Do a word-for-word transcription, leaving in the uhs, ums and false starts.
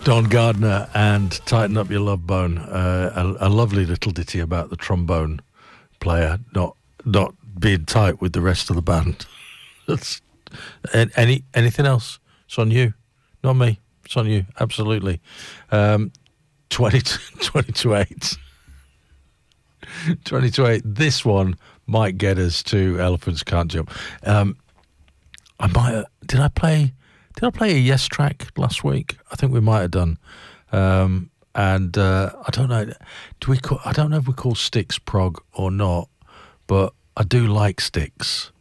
Don Gardner and Tighten Up Your Love Bone, uh, a, a lovely little ditty about the trombone player not not being tight with the rest of the band. That's any anything else? It's on you, not me. It's on you, absolutely. Um, twenty, twenty to eight. twenty to eight. This one might get us to Elephants Can't Jump. Um, I might. Uh, did I play? Did I play a Yes track last week? I think we might have done. Um, and uh, I don't know. Do we? Call, I don't know if we call Styx prog or not, but I do like Styx.